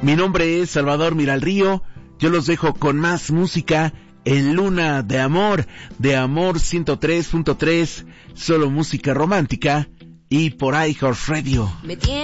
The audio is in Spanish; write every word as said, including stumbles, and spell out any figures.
Mi nombre es Salvador Miralrío. Yo los dejo con más música en Luna de Amor, de Amor ciento tres punto tres, solo música romántica y por iHeartRadio.